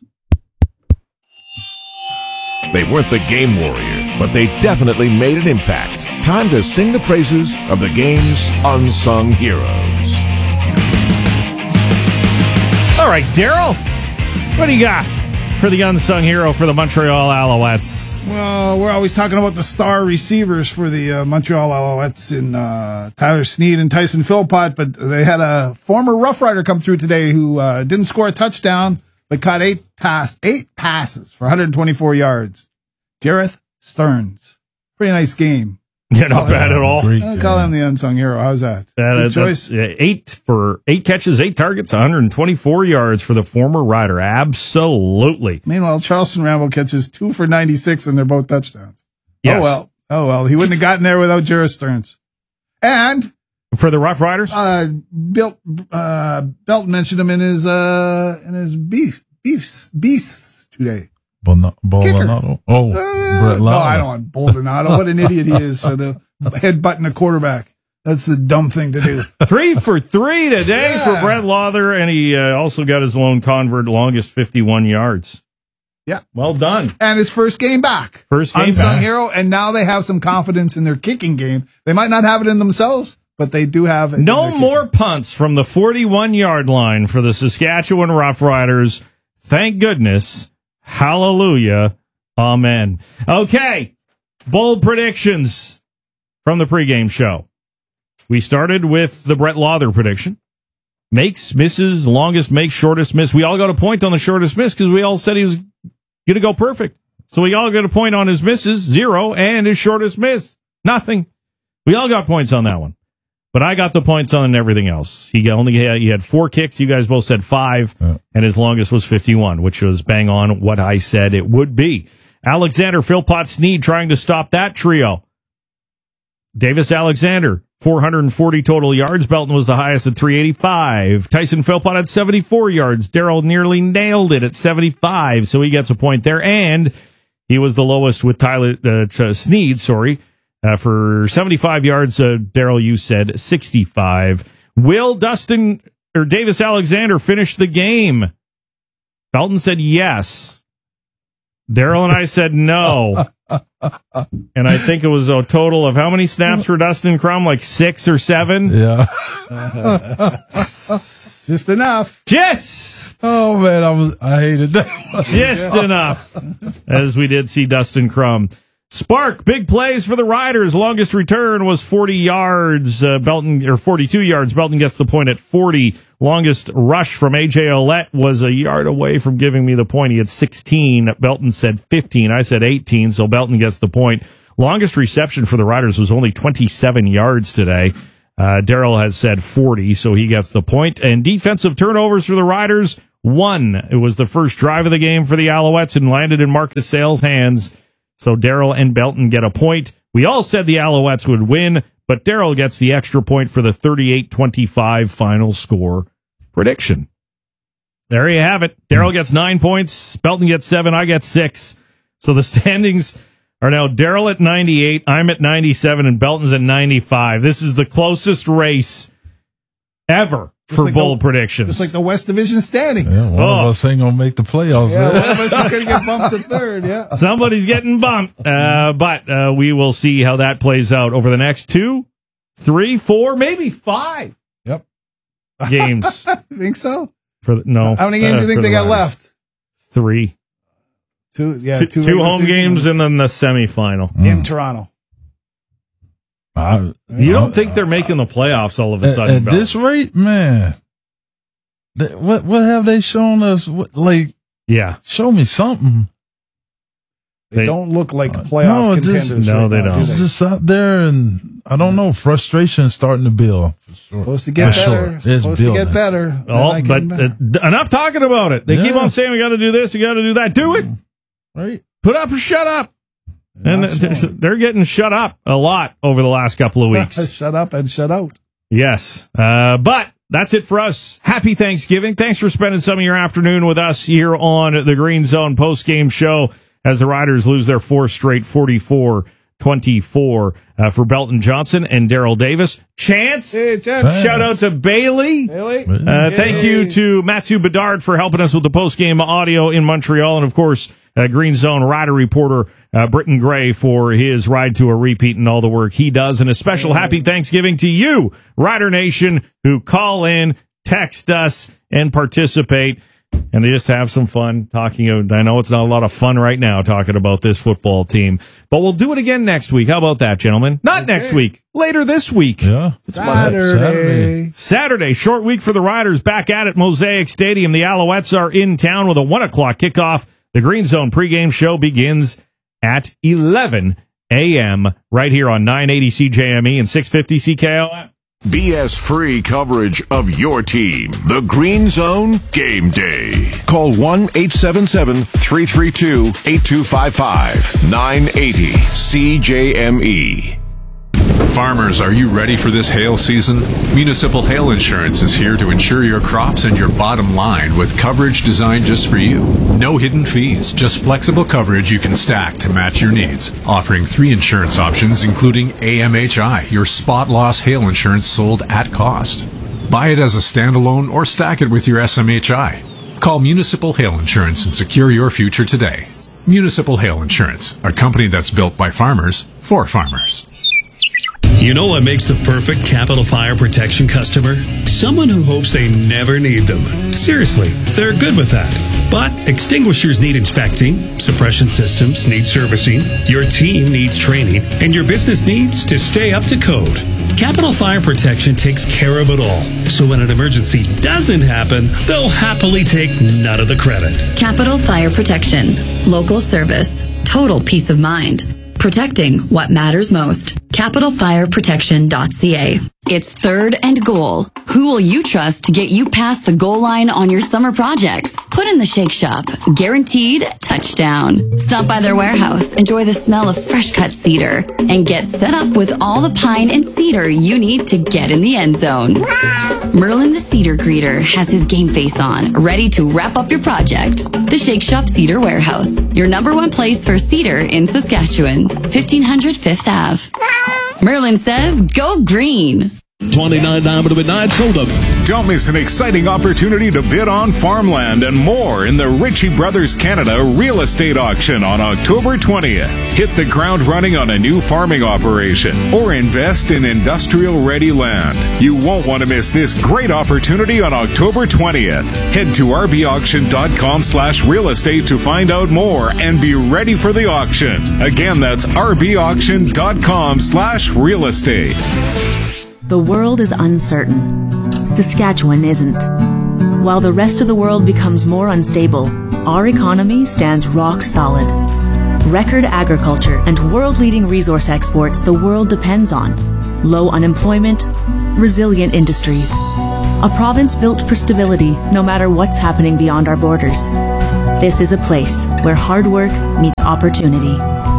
They weren't the game warrior, but they definitely made an impact. Time to sing the praises of the game's unsung heroes. All right, Daryl, what do you got for the unsung hero for the Montreal Alouettes? Well, we're always talking about the star receivers for the uh, Montreal Alouettes in uh, Tyler Sneed and Tyson Philpott, but they had a former Rough Rider come through today who uh, didn't score a touchdown, but caught eight pass, eight passes for one hundred twenty-four yards. Jareth Stearns. Pretty nice game. Yeah, not bad at all. I'll call him the unsung hero. How's that? That, Good that's, choice. yeah, eight for eight catches, eight targets, one hundred twenty-four yards for the former Rider. Absolutely. Meanwhile, Charleston Rambo catches two for ninety-six, and they're both touchdowns. Yes. Oh, well. Oh, well. He wouldn't have gotten there without Jareth Stearns. And for the Rough Riders, uh, Bill, uh, Belt mentioned him in his, uh, in his beef, beefs, beasts today. Bon- Baldonado? Oh, Uh, Brett no, Lauer. I don't want Baldonado. What an idiot he is for the headbutting a quarterback. That's the dumb thing to do. Three for three today Yeah. for Brett Lauer, and he uh, also got his lone convert, longest fifty-one yards. Yeah. Well done. And his first game back. First game Unsung back. hero, and now they have some confidence in their kicking game. They might not have it in themselves, but they do have it. in No their more punts from the forty-one-yard line for the Saskatchewan Roughriders. Thank goodness. Hallelujah. Amen. Okay. Bold predictions from the pregame show. We started with the Brett Lauer prediction. Makes, misses, longest makes, shortest miss. We all got a point on the shortest miss because we all said he was going to go perfect. So we all got a point on his misses, zero, and his shortest miss, nothing. We all got points on that one. But I got the points on everything else. He only had, he had four kicks. You guys both said five, yeah. And his longest was fifty-one, which was bang on what I said it would be. Alexander, Philpott, Sneed trying to stop that trio. Davis Alexander, four hundred forty total yards. Belton was the highest at three eighty-five. Tyson Philpott had seventy-four yards. Daryl nearly nailed it at seventy-five, so he gets a point there. And he was the lowest with Tyler uh, Sneed, sorry. Uh, for seventy-five yards, uh, Daryl, you said sixty-five. Will Dustin or Davis Alexander finish the game? Belton said yes. Daryl and I said no. And I think it was a total of how many snaps for Dustin Crum? Like six or seven? Yeah. Just enough. Just. Oh, man, I was I hated that. Just enough. As we did see Dustin Crum. Spark, big plays for the Riders. Longest return was forty yards. Uh, Belton, or forty-two yards. Belton gets the point at forty. Longest rush from A J Ouellette was a yard away from giving me the point. He had sixteen. Belton said fifteen. I said eighteen, so Belton gets the point. Longest reception for the Riders was only twenty-seven yards today. Uh, Daryl has said forty, so he gets the point. And defensive turnovers for the Riders, one. It was the first drive of the game for the Alouettes and landed in Marcus Sale's hands. So Daryl and Belton get a point. We all said the Alouettes would win, but Daryl gets the extra point for the thirty-eight twenty-five final score prediction. There you have it. Daryl gets nine points. Belton gets seven. I get six. So the standings are now Daryl at ninety-eight. I'm at ninety-seven, and Belton's at ninety-five. This is the closest race ever Just for like bowl the, predictions. Just like the West Division standings. Yeah, one Oh. of us ain't going to make the playoffs. Yeah, one of us is going to get bumped to third, yeah. Somebody's getting bumped. Uh, but uh, we will see how that plays out over the next two, three, four, maybe five Yep. games. Think so? For the, no. How many games uh, do you think for they the got Riders. left? Three. Two, yeah, two, two, two regular home season games and then the semifinal. in Toronto. I, You don't think they're making the playoffs all of a At, sudden? at Bell? this rate, man, th- what what have they shown us? What, like, yeah, show me something. They, They- don't look like playoff no, contenders. just, No, right they now, don't. do It's just out there, and I don't know, frustration starting to build. For sure. Supposed to get For better. sure. It's Supposed to building. get better. Then Oh, I but can- uh, d- enough talking about it. They keep Yeah. on saying we got to do this, we got to do that. Do it. Right? Put up or shut up. And Not they're, showing. they're getting shut up a lot over the last couple of weeks. Shut up and shut out. Yes. Uh, but that's it for us. Happy Thanksgiving. Thanks for spending some of your afternoon with us here on the Green Zone post-game show as the Riders lose their fourth straight forty-four twenty-four uh, for Belton Johnson and Daryl Davis. Chance. Hey, Chance. Shout out to Bailey. Bailey. Uh, thank you to Matthew Bedard for helping us with the post-game audio in Montreal. And, of course, uh, Green Zone Rider reporter uh, Britton Gray for his ride to a repeat and all the work he does. And a special happy Thanksgiving to you, Rider Nation, who call in, text us, and participate. And they just have some fun talking. I know it's not a lot of fun right now talking about this football team, but we'll do it again next week. How about that, gentlemen? Not Okay. next week, later this week. Yeah. Saturday. Saturday. Saturday, short week for the Riders, back at it, Mosaic Stadium. The Alouettes are in town with a one o'clock kickoff. The Green Zone pregame show begins at eleven a.m. right here on nine eighty C J M E and six fifty C K O M. B S-free coverage of your team. The Green Zone Game Day. Call one eight seven seven, three three two, eight two five five. nine eighty C J M E. Farmers, are you ready for this hail season? Municipal Hail Insurance is here to insure your crops and your bottom line with coverage designed just for you. No hidden fees, just flexible coverage you can stack to match your needs. Offering three insurance options, including A M H I, your spot loss hail insurance sold at cost. Buy it as a standalone or stack it with your S M H I. Call Municipal Hail Insurance and secure your future today. Municipal Hail Insurance, a company that's built by farmers for farmers. You know what makes the perfect Capital Fire Protection customer? Someone who hopes they never need them. Seriously, they're good with that. But extinguishers need inspecting, suppression systems need servicing, your team needs training, and your business needs to stay up to code. Capital Fire Protection takes care of it all. So when an emergency doesn't happen, they'll happily take none of the credit. Capital Fire Protection. Local service. Total peace of mind. Protecting what matters most. capital fire protection dot c a. It's third and goal. Who will you trust to get you past the goal line on your summer projects? Put in the Shake Shop. Guaranteed touchdown. Stop by their warehouse, enjoy the smell of fresh cut cedar, and get set up with all the pine and cedar you need to get in the end zone. Merlin the Cedar Greeter has his game face on, ready to wrap up your project. The Shake Shop Cedar Warehouse, your number one place for cedar in Saskatchewan. fifteen hundred Fifth Avenue. Merlin says, go green. twenty-nine diameter midnight soda. Don't miss an exciting opportunity to bid on farmland and more in the Ritchie Brothers Canada Real Estate Auction on October twentieth. Hit the ground running on a new farming operation or invest in industrial-ready land. You won't want to miss this great opportunity on October twentieth. Head to rbauction.com slash real estate to find out more and be ready for the auction. Again, that's rbauction.com slash real estate. The world is uncertain. Saskatchewan isn't. While the rest of the world becomes more unstable, our economy stands rock solid. Record agriculture and world-leading resource exports the world depends on. Low unemployment, resilient industries. A province built for stability no matter what's happening beyond our borders. This is a place where hard work meets opportunity.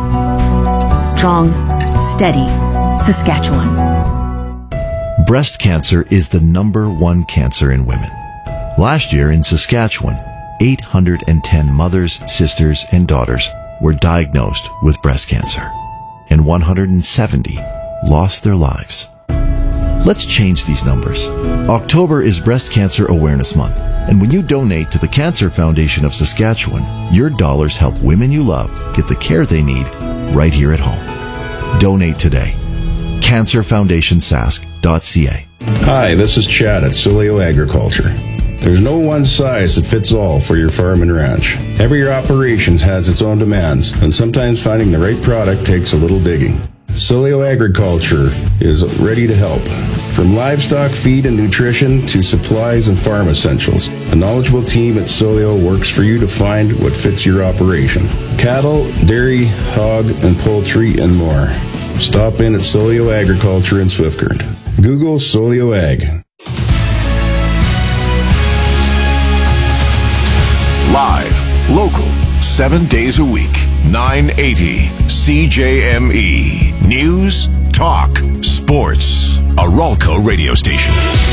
Strong, steady Saskatchewan. Breast cancer is the number one cancer in women. Last year in Saskatchewan, eight hundred ten mothers, sisters, and daughters were diagnosed with breast cancer, and one hundred seventy lost their lives. Let's change these numbers. October is Breast Cancer Awareness Month, and when you donate to the Cancer Foundation of Saskatchewan, your dollars help women you love get the care they need right here at home. Donate today. cancer foundation sask dot c a. Hi, this is Chad at Sileo Agriculture. There's no one size that fits all for your farm and ranch. Every operation has its own demands, and sometimes finding the right product takes a little digging. Sileo Agriculture is ready to help. From livestock feed and nutrition to supplies and farm essentials, a knowledgeable team at Sileo works for you to find what fits your operation. Cattle, dairy, hog, and poultry, and more. Stop in at Sileo Agriculture in Swiftcurrent. Google Sileo Ag. Live, local, seven days a week, nine eighty C J M E. News, talk, sports. A Ralco radio station.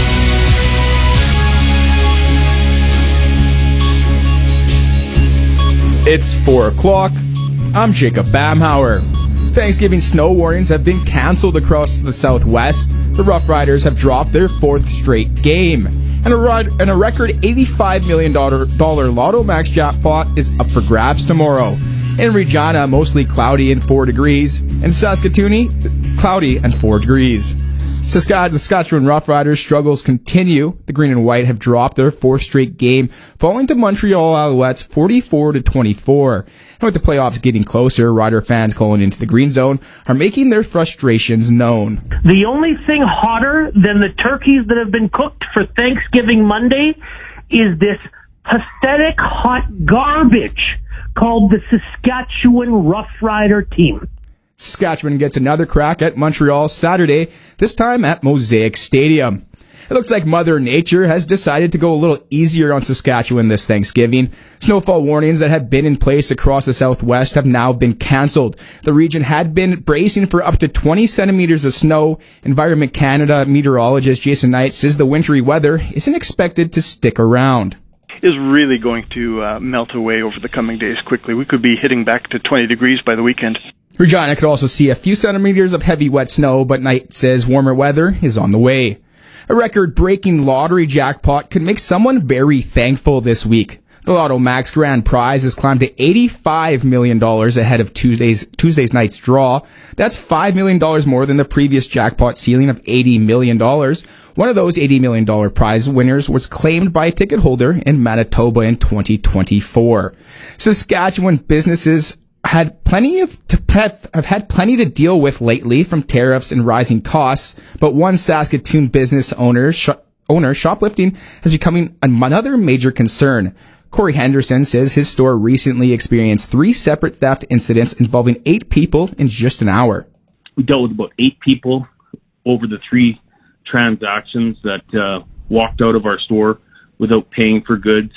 It's four o'clock. I'm Jacob Bamhauer. Thanksgiving snow warnings have been canceled across the Southwest. The Rough Riders have dropped their fourth straight game. And a, ride, and a record eighty-five million dollars Lotto Max jackpot is up for grabs tomorrow. In Regina, mostly cloudy and four degrees. In Saskatoon, cloudy and four degrees. Saskatchewan, the Saskatchewan Rough Riders' struggles continue. The Green and White have dropped their fourth straight game, falling to Montreal Alouettes forty-four to twenty-four. And with the playoffs getting closer, Rider fans calling into the Green Zone are making their frustrations known. The only thing hotter than the turkeys that have been cooked for Thanksgiving Monday is this pathetic hot garbage called the Saskatchewan Rough Rider team. Saskatchewan gets another crack at Montreal Saturday, this time at Mosaic Stadium. It looks like Mother Nature has decided to go a little easier on Saskatchewan this Thanksgiving. Snowfall warnings that have been in place across the Southwest have now been cancelled. The region had been bracing for up to twenty centimeters of snow. Environment Canada meteorologist Jason Knight says the wintry weather isn't expected to stick around. Is really going to uh, melt away over the coming days quickly. We could be hitting back to twenty degrees by the weekend. Regina could also see a few centimeters of heavy wet snow, but Knight says warmer weather is on the way. A record-breaking lottery jackpot could make someone very thankful this week. The Lotto Max Grand Prize has climbed to eighty-five million dollars ahead of Tuesday's Tuesday's night's draw. That's five million dollars more than the previous jackpot ceiling of eighty million dollars. One of those eighty million dollars prize winners was claimed by a ticket holder in Manitoba in twenty twenty-four. Saskatchewan businesses had plenty of to, have, have had plenty to deal with lately from tariffs and rising costs, but one Saskatoon business owner, sh- owner shoplifting has becoming another major concern. Corey Henderson says his store recently experienced three separate theft incidents involving eight people in just an hour. We dealt with about eight people over the three transactions that uh, walked out of our store without paying for goods.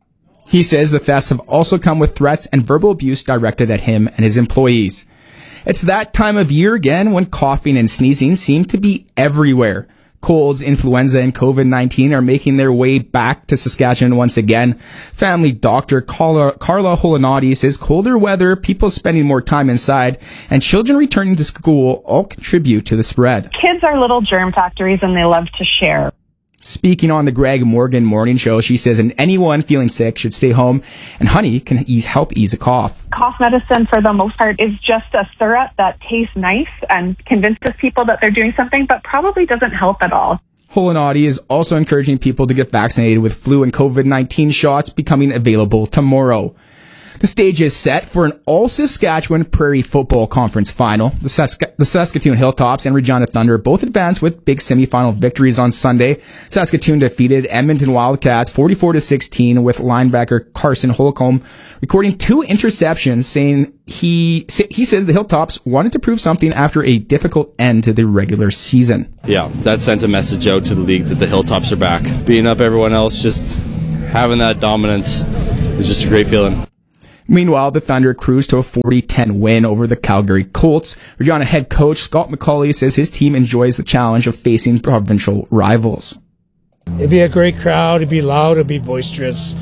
He says the thefts have also come with threats and verbal abuse directed at him and his employees. It's that time of year again when coughing and sneezing seem to be everywhere. Colds, influenza, and COVID nineteen are making their way back to Saskatchewan once again. Family doctor Carla, Carla Holinati says colder weather, people spending more time inside, and children returning to school all contribute to the spread. Kids are little germ factories and they love to share. Speaking on the Greg Morgan Morning Show, she says, and anyone feeling sick should stay home, and honey can ease, help ease a cough. Cough medicine, for the most part, is just a syrup that tastes nice and convinces people that they're doing something, but probably doesn't help at all. Holinati is also encouraging people to get vaccinated, with flu and COVID nineteen shots becoming available tomorrow. The stage is set for an all-Saskatchewan Prairie Football Conference final. The, Sask- the Saskatoon Hilltops and Regina Thunder both advanced with big semifinal victories on Sunday. Saskatoon defeated Edmonton Wildcats forty-four to sixteen, with linebacker Carson Holcomb recording two interceptions, saying he he says the Hilltops wanted to prove something after a difficult end to the regular season. Yeah, that sent a message out to the league that the Hilltops are back. Beating up everyone else, just having that dominance is just a great feeling. Meanwhile, the Thunder cruised to a forty ten win over the Calgary Colts. Regina head coach Scott McCauley says his team enjoys the challenge of facing provincial rivals. It'd be a great crowd. It'd be loud. It'd be boisterous.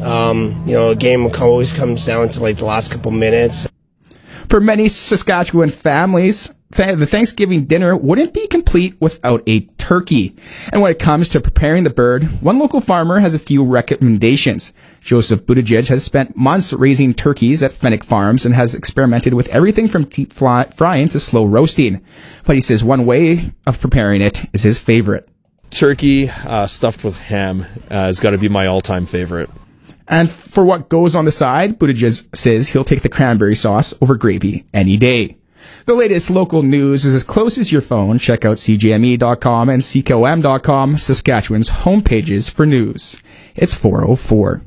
Um, you know, a game always comes down to like the last couple minutes. For many Saskatchewan families, the Thanksgiving dinner wouldn't be complete without a turkey. And when it comes to preparing the bird, one local farmer has a few recommendations. Joseph Buttigieg has spent months raising turkeys at Fenwick Farms and has experimented with everything from deep fly- frying to slow roasting. But he says one way of preparing it is his favorite. Turkey uh, stuffed with ham uh, has got to be my all-time favorite. And for what goes on the side, Buttigieg says he'll take the cranberry sauce over gravy any day. The latest local news is as close as your phone. Check out C J M E dot com and C K O M dot com, Saskatchewan's homepages for news. It's four oh four.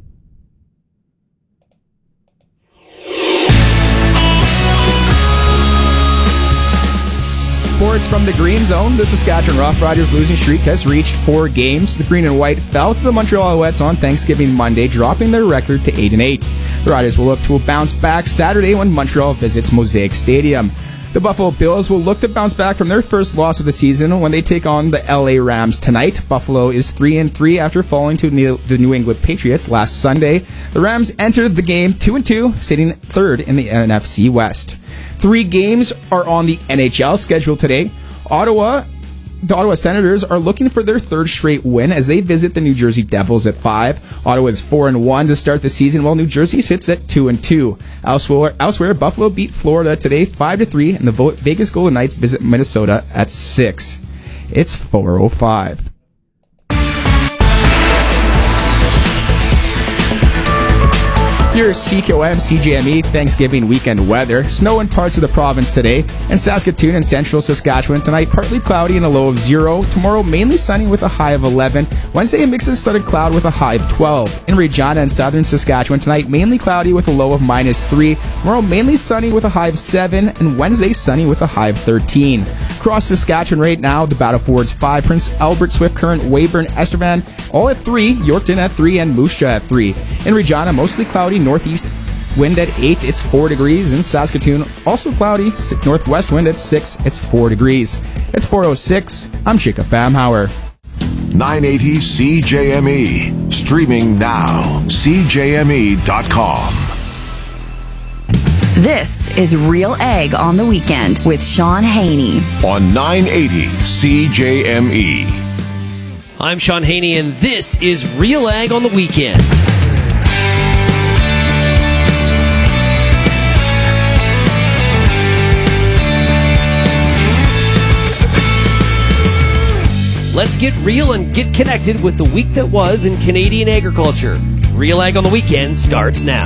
Sports from the Green Zone. The Saskatchewan Roughriders losing streak has reached four games. The Green and White fell to the Montreal Alouettes on Thanksgiving Monday, dropping their record to eight and eight. The Riders will look to bounce back Saturday when Montreal visits Mosaic Stadium. The Buffalo Bills will look to bounce back from their first loss of the season when they take on the L A Rams tonight. Buffalo is three and three after falling to the New England Patriots last Sunday. The Rams entered the game two and two, sitting third in the N F C West. Three games are on the N H L schedule today. Ottawa, the Ottawa Senators are looking for their third straight win as they visit the New Jersey Devils at five. Ottawa is four and one to start the season, while New Jersey sits at two and two. Elsewhere, elsewhere, Buffalo beat Florida today five to three, and the Vegas Golden Knights visit Minnesota at six. It's four oh five. Your C K O M C J M E Thanksgiving weekend weather. Snow in parts of the province today. In Saskatoon and central Saskatchewan tonight, partly cloudy and a low of zero. Tomorrow, mainly sunny with a high of eleven. Wednesday, a mix of sun and cloud with a high of twelve. In Regina and southern Saskatchewan tonight, mainly cloudy with a low of minus three. Tomorrow, mainly sunny with a high of seven. And Wednesday, sunny with a high of thirteen. Across Saskatchewan right now, the Battle Fords five, Prince Albert, Swift Current, Weyburn, Estevan, all at three. Yorkton at three and Moose Jaw at three. In Regina, mostly cloudy, northeast wind at eight, it's four degrees. In Saskatoon, also cloudy, northwest wind at six, it's four degrees. It's four oh six. I'm Jacob Bamhauer. nine eighty C J M E. Streaming now. C J M E dot com. This is Real Ag on the Weekend with Sean Haney. On nine eighty C J M E. I'm Sean Haney, and this is Real Ag on the Weekend. Let's get real and get connected with the week that was in Canadian agriculture. Real Ag on the Weekend starts now.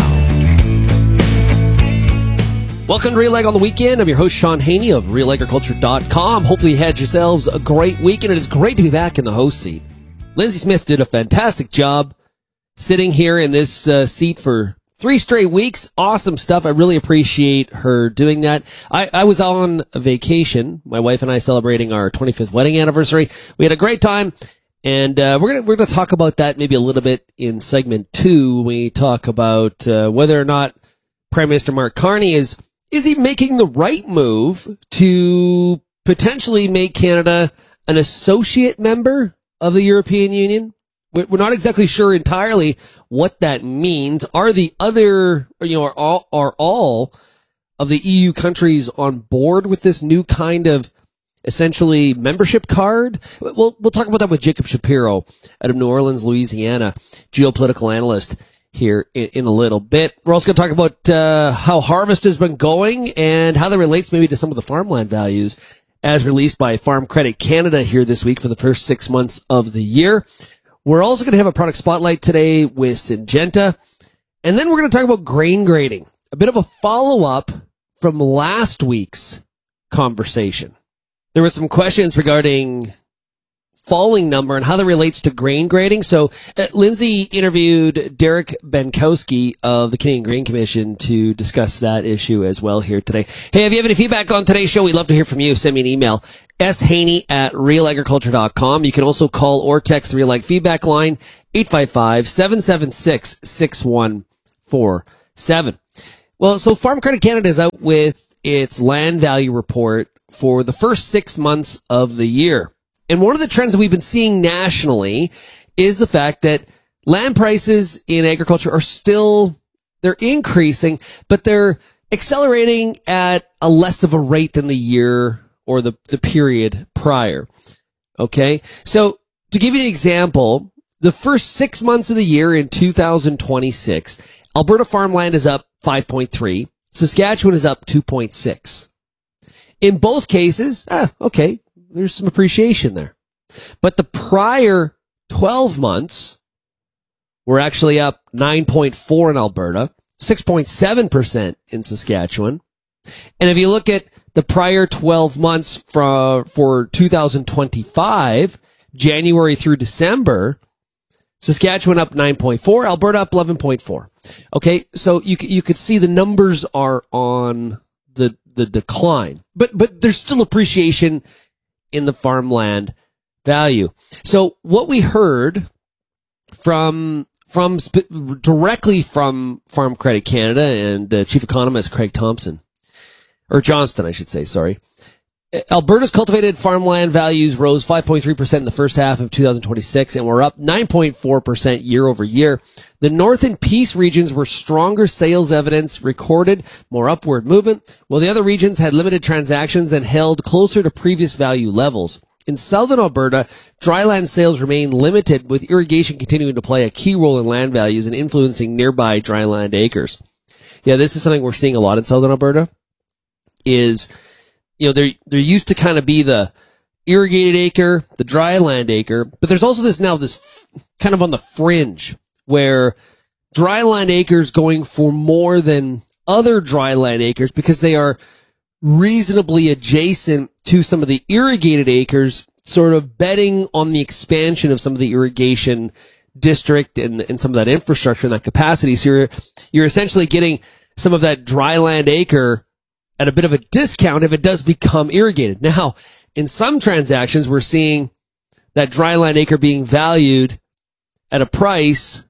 Welcome to Real Ag on the Weekend. I'm your host, Sean Haney of real agriculture dot com. Hopefully you had yourselves a great week, and it is great to be back in the host seat. Lindsay Smith did a fantastic job sitting here in this uh, seat for three straight weeks. Awesome stuff. I really appreciate her doing that. I, I was on vacation. My wife and I celebrating our twenty-fifth wedding anniversary. We had a great time, and uh, we're gonna we're gonna talk about that maybe a little bit in segment two. When we talk about uh, whether or not Prime Minister Mark Carney is is he making the right move to potentially make Canada an associate member of the European Union. We're not exactly sure entirely what that means. Are the other, you know, are all, are all of the E U countries on board with this new kind of essentially membership card? We'll, we'll talk about that with Jacob Shapiro out of New Orleans, Louisiana, geopolitical analyst here in, in a little bit. We're also going to talk about uh, how harvest has been going and how that relates maybe to some of the farmland values as released by Farm Credit Canada here this week for the first six months of the year. We're also going to have a product spotlight today with Syngenta. And then we're going to talk about grain grading, a bit of a follow-up from last week's conversation. There were some questions regarding falling number and how that relates to grain grading. So uh, Lindsay interviewed Derek Benkowski of the Canadian Grain Commission to discuss that issue as well here today. Hey, if you have any feedback on today's show, we'd love to hear from you. Send me an email, shaney at real agriculture dot com. You can also call or text the Real Ag feedback line, eight five five, seven seven six, six one four seven. Well, so Farm Credit Canada is out with its land value report for the first six months of the year. And one of the trends that we've been seeing nationally is the fact that land prices in agriculture are still, they're increasing, but they're accelerating at a less of a rate than the year or the, the period prior. Okay. So to give you an example, the first six months of the year in two thousand twenty-six, Alberta farmland is up five point three. Saskatchewan is up two point six. In both cases, ah, okay, there's some appreciation there. But the prior twelve months were actually up nine point four in Alberta, six point seven percent in Saskatchewan. And if you look at the prior twelve months for, for two thousand twenty-five, January through December, Saskatchewan up nine point four, Alberta up eleven point four. Okay, so you you could see the numbers are on the the decline, but but there's still appreciation in the farmland value. So what we heard from from sp- directly from Farm Credit Canada and uh, Chief Economist Craig Thompson, or Johnston, I should say, sorry. Alberta's cultivated farmland values rose five point three percent in the first half of two thousand twenty-six and were up nine point four percent year over year. The North and Peace regions were stronger sales evidence recorded, more upward movement, while the other regions had limited transactions and held closer to previous value levels. In southern Alberta, dryland sales remain limited, with irrigation continuing to play a key role in land values and influencing nearby dryland acres. Yeah, this is something we're seeing a lot in southern Alberta, is you know, there, there used to kind of be the irrigated acre, the dry land acre, but there's also this now, this f- kind of on the fringe where dry land acres going for more than other dry land acres because they are reasonably adjacent to some of the irrigated acres, sort of betting on the expansion of some of the irrigation district and, and some of that infrastructure and that capacity. So you're, you're essentially getting some of that dry land acre at a bit of a discount if it does become irrigated. Now, in some transactions, we're seeing that dry land acre being valued at a price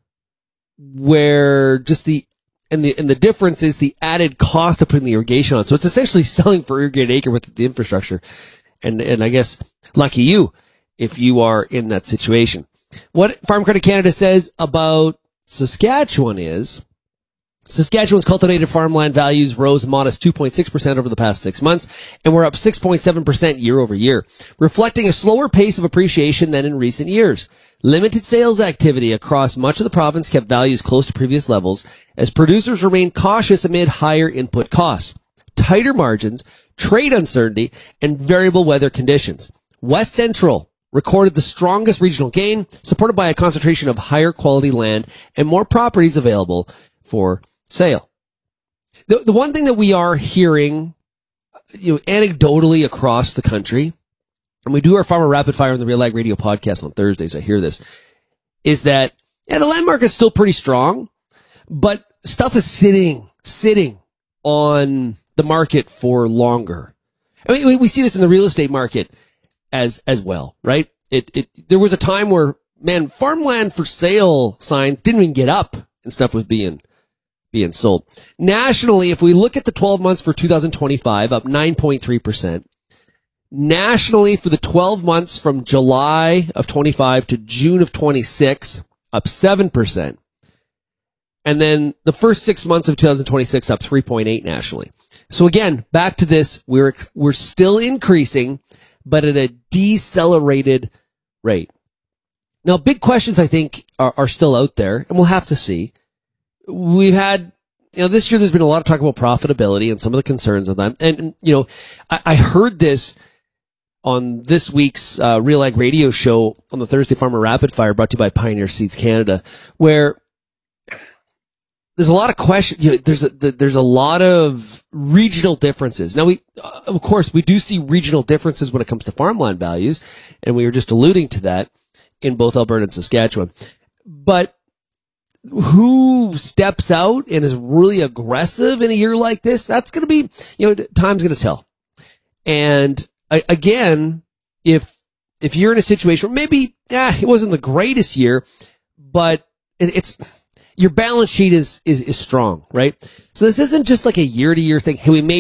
where just the, and the, and the difference is the added cost of putting the irrigation on. So it's essentially selling for irrigated acre with the infrastructure. And, and I guess lucky you if you are in that situation. What Farm Credit Canada says about Saskatchewan is, Saskatchewan's cultivated farmland values rose a modest two point six percent over the past six months and were up six point seven percent year over year, reflecting a slower pace of appreciation than in recent years. Limited sales activity across much of the province kept values close to previous levels as producers remained cautious amid higher input costs, tighter margins, trade uncertainty, and variable weather conditions. West Central recorded the strongest regional gain, supported by a concentration of higher quality land and more properties available for sale. The, the one thing that we are hearing, you know, anecdotally across the country, and we do our Farmer Rapid Fire on the Real Ag Radio podcast on Thursdays, I hear this, is that, yeah, the land market's still pretty strong, but stuff is sitting, sitting on the market for longer. I mean, we, we see this in the real estate market as, as well, right? It, it, there was a time where, man, farmland for sale signs didn't even get up and stuff was being being sold. Nationally, if we look at the twelve months for two thousand twenty-five, up nine point three percent. Nationally, for the twelve months from July of twenty-five to June of twenty-six, up seven percent. And then the first six months of two thousand twenty-six, up three point eight nationally. So again, back to this, we're, we're still increasing, but at a decelerated rate. Now, big questions, I think, are, are still out there, and we'll have to see. We've had, you know, this year there's been a lot of talk about profitability and some of the concerns of that. And, and you know, I, I heard this on this week's uh, Real Ag Radio show on the Thursday Farmer Rapid Fire, brought to you by Pioneer Seeds Canada, where there's a lot of questions. You know, there's a, there's a lot of regional differences. Now, we, uh, of course, we do see regional differences when it comes to farmland values, and we were just alluding to that in both Alberta and Saskatchewan. But who steps out and is really aggressive in a year like this? That's going to be, you know, time's going to tell. And I, again, if if you're in a situation where maybe, yeah, it wasn't the greatest year, but it, it's your balance sheet is, is is strong, right? So this isn't just like a year to year thing. Hey, we made